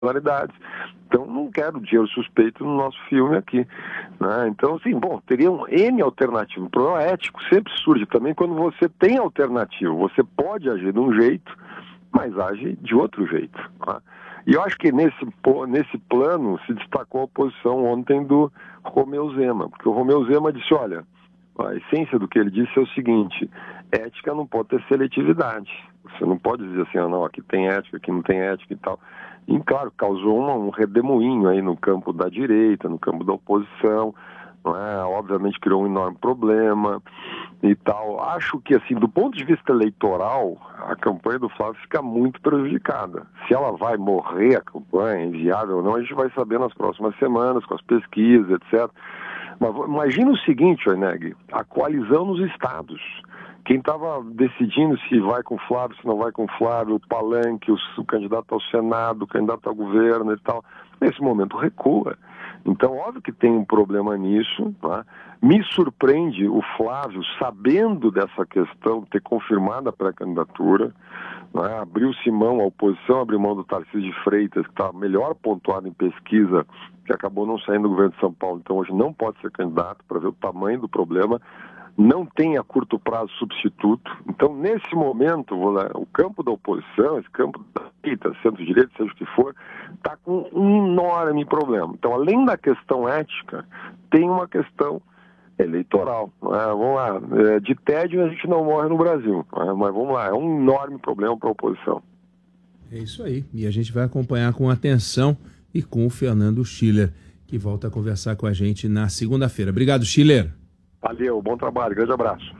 irregularidades. Então, não quero dinheiro suspeito no nosso filme aqui, né? Então, assim, teriam N alternativas. O problema ético sempre surge também quando você tem alternativa. Você pode agir de um jeito, mas age de outro jeito, tá? E eu acho que nesse plano se destacou a posição ontem do Romeu Zema, porque o Romeu Zema disse, olha, a essência do que ele disse é o seguinte: ética não pode ter seletividade. Você não pode dizer assim, não, aqui tem ética, aqui não tem ética e tal. E, claro, causou um redemoinho aí no campo da direita, no campo da oposição, não é? Obviamente criou um enorme problema e tal. Acho que, assim, do ponto de vista eleitoral, a campanha do Flávio fica muito prejudicada. Se ela vai morrer, a campanha, inviável ou não, a gente vai saber nas próximas semanas, com as pesquisas, etc. Mas imagina o seguinte, Oineg, a coalizão nos estados. Quem estava decidindo se vai com o Flávio, se não vai com o Flávio, o palanque, o candidato ao Senado, o candidato ao governo e tal, nesse momento recua. Então, óbvio que tem um problema nisso, tá? Me surpreende o Flávio, sabendo dessa questão, ter confirmado a pré-candidatura, né? Abriu-se mão, a oposição abriu mão do Tarcísio de Freitas, que está melhor pontuado em pesquisa, que acabou não saindo do governo de São Paulo, então hoje não pode ser candidato, para ver o tamanho do problema. Não tem a curto prazo substituto. Então, nesse momento, o campo da oposição, esse campo da direita, centro-direita, seja o que for, está com um enorme problema. Então, além da questão ética, tem uma questão eleitoral. Vamos lá, de tédio a gente não morre no Brasil, mas vamos lá, é um enorme problema para a oposição. É isso aí, e a gente vai acompanhar com atenção e com o Fernando Schiller, que volta a conversar com a gente na segunda-feira. Obrigado, Schiller. Valeu, bom trabalho, grande abraço.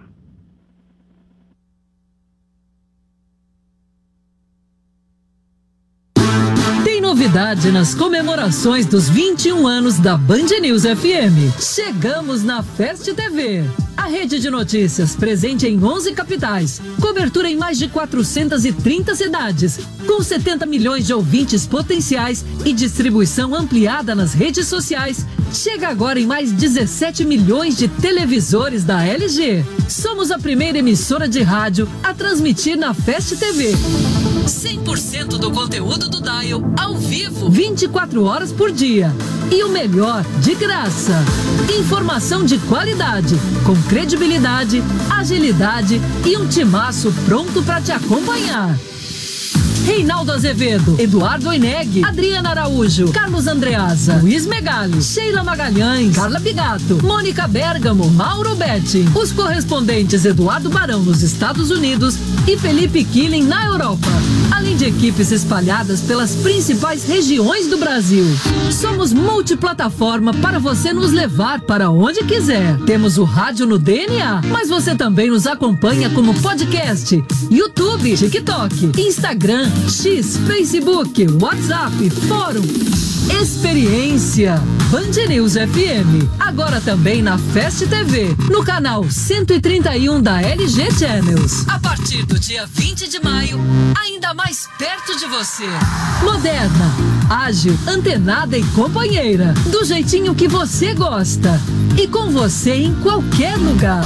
Tem novidade nas comemorações dos 21 anos da Band News FM. Chegamos na Fest TV, a rede de notícias presente em 11 capitais, cobertura em mais de 430 cidades, com 70 milhões de ouvintes potenciais e distribuição ampliada nas redes sociais. Chega agora em mais 17 milhões de televisores da LG. Somos a primeira emissora de rádio a transmitir na Fest TV. 100% do conteúdo do Dial ao vivo, 24 horas por dia. E o melhor, de graça. Informação de qualidade, com credibilidade, agilidade e um timaço pronto para te acompanhar. Reinaldo Azevedo, Eduardo Oineg, Adriana Araújo, Carlos Andreasa, Luiz Megali, Sheila Magalhães, Carla Bigato, Mônica Bergamo, Mauro Betti. Os correspondentes Eduardo Barão nos Estados Unidos e Felipe Killing na Europa. Além de equipes espalhadas pelas principais regiões do Brasil. Somos multiplataforma para você nos levar para onde quiser. Temos o rádio no DNA, mas você também nos acompanha como podcast, YouTube, TikTok, Instagram, X, Facebook, WhatsApp, Fórum. Experiência Band News FM. Agora também na Fest TV, no canal 131 da LG Channels. A partir do dia 20 de maio, ainda mais perto de você. Moderna, ágil, antenada e companheira. Do jeitinho que você gosta. E com você em qualquer lugar.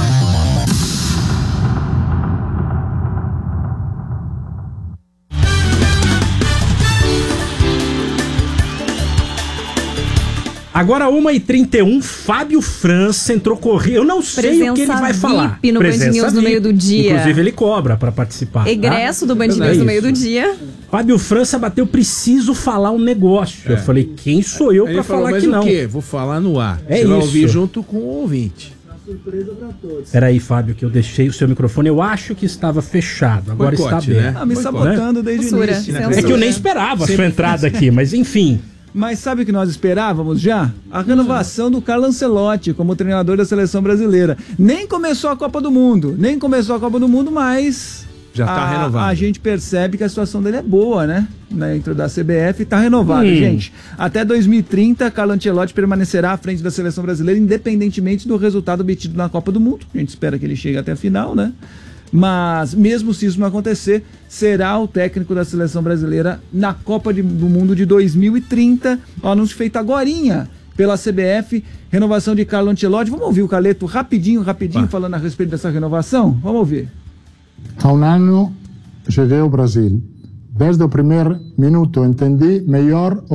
Agora 1h31, Fábio França entrou correndo. Eu não sei o que ele vai falar. VIP no Band News no meio do dia. Inclusive ele cobra para participar. Egresso do Band News no meio do dia. Fábio França bateu, preciso falar um negócio. Eu falei, quem sou eu para falar que não? Mas o quê? Vou falar no ar. Você vai ouvir junto com o ouvinte. Surpresa para todos. Peraí, Fábio, que eu deixei o seu microfone. Eu acho que estava fechado. Agora está aberto. Né? Me sabotando desde o início. É que eu nem esperava a sua entrada aqui, mas enfim. Mas sabe o que nós esperávamos já? A renovação do Carlo Ancelotti como treinador da seleção brasileira. Nem começou a Copa do Mundo, mas já tá renovado. A gente percebe que a situação dele é boa, né? Dentro da CBF tá renovado, gente. Até 2030, Carlo Ancelotti permanecerá à frente da seleção brasileira, independentemente do resultado obtido na Copa do Mundo. A gente espera que ele chegue até a final, né? Mas, mesmo se isso não acontecer, será o técnico da seleção brasileira na Copa do Mundo de 2030. O anúncio feito agorinha pela CBF, renovação de Carlo Ancelotti. Vamos ouvir o Caleto rapidinho, falando a respeito dessa renovação? Vamos ouvir. Há um ano cheguei ao Brasil Desde o primeiro minuto entendi melhor